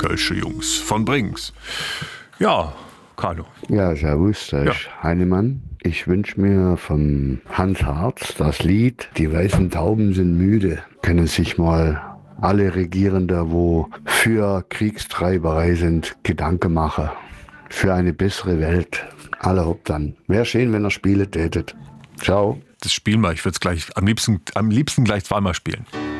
Kölsche Jungs von Brings. Ja, Carlo. Ja, servus, da ist Heinemann. Ich wünsche mir von Hans Harz das Lied Die weißen Tauben sind müde. Können sich mal alle Regierende, wo für Kriegstreiberei sind, Gedanken machen. Für eine bessere Welt. Alle hopp dann. Wäre schön, wenn ihr Spiele tätet. Ciao. Das spielen wir. Ich würde es gleich am liebsten gleich zweimal spielen.